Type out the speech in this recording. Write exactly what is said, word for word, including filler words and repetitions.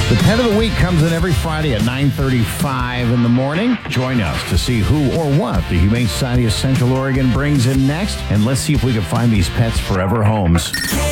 The Pet of the Week comes in every Friday at nine thirty-five in the morning. Join us to see who or what the Humane Society of Central Oregon brings in next. And let's see if we can find these pets forever homes.